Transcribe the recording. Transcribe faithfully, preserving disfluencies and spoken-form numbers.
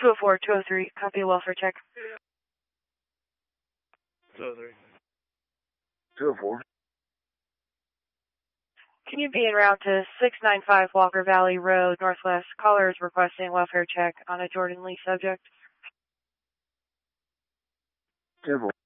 two oh four, two oh three, copy welfare check. two oh three. two oh four. Can you be en route to six nine five Walker Valley Road, Northwest? Caller is requesting welfare check on a Jordan Lee subject. ten four.